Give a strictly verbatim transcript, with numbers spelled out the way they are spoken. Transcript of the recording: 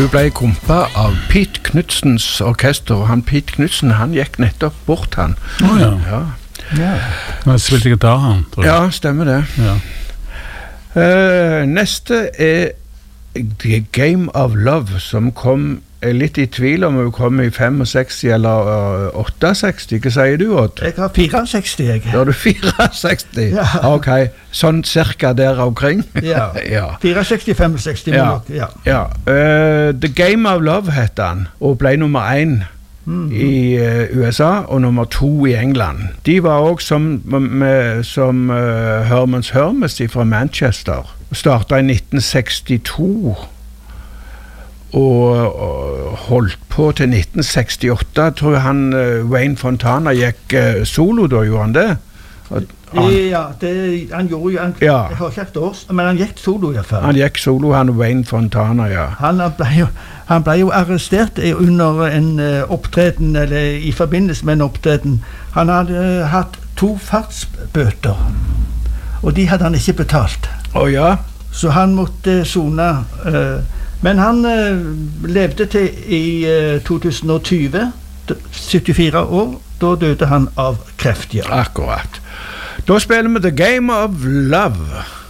hun ble kompa av Pete Knudsens orkester, og han Pete Knudsen, han gikk nettopp bort han. Åh oh, ja. Ja. Ja. Han spilte gitar han, tror jeg. Ja, stemmer det. Ja. Uh, neste er The Game of Love, som kom er litt i tvil om hun kom i sekstifem eller uh, sekstiåtte. Hva sier du, Odd? Jeg har sekstifire, jeg. Da har du sekstifire? Ja. Ok, sånn cirka der omkring? Ja, ja. sekstifire, sekstifem, ja. ja. ja. Uh, The Game of Love heter han, og ble nummer én mm-hmm. i uh, U S A, og nummer to i England. De var også som, med, som uh, Hermans Hermes fra Manchester. Startet i nitten sekstito, og, og holdt på til nitten sekstiåtte. Jeg tror han, uh, Wayne Fontana, gikk uh, solo da, gjorde han det? Og, han, ja, det, han gjorde jo, han, ja. jeg har ikke et år, men han gikk solo i hvert fall. Han gikk solo, han Wayne Fontana, ja. Han ble jo, han ble jo arrestert under en uh, opptreden, eller i forbindelse med en opptreden. Han hadde uh, hatt to fartsbøter, og de hadde han ikke betalt. Å oh, ja? Så han måtte sone. Uh, men han uh, levde til i uh, to tusen og tjue, syttifire år. Da døde han av kreft, ja. Akkurat. Da spiller vi The Game of Love.